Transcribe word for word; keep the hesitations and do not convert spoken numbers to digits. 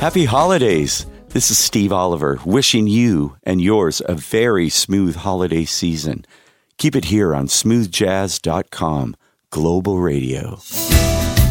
Happy holidays. This is Steve Oliver, wishing you and yours a very smooth holiday season. Keep it here on smooth jazz dot com, Global Radio.